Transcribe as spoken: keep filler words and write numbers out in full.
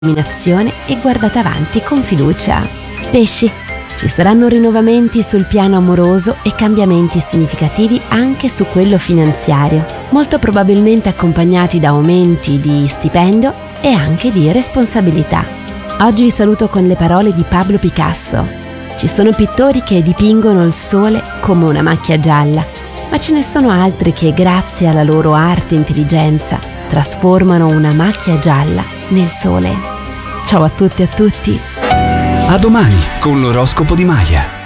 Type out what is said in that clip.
determinazione e guardate avanti con fiducia. Pesci. Ci saranno rinnovamenti sul piano amoroso e cambiamenti significativi anche su quello finanziario, molto probabilmente accompagnati da aumenti di stipendio e anche di responsabilità. Oggi vi saluto con le parole di Pablo Picasso. Ci sono pittori che dipingono il sole come una macchia gialla, ma ce ne sono altri che, grazie alla loro arte e intelligenza, trasformano una macchia gialla nel sole. Ciao a tutti e a tutti. A domani con l'oroscopo di Maya.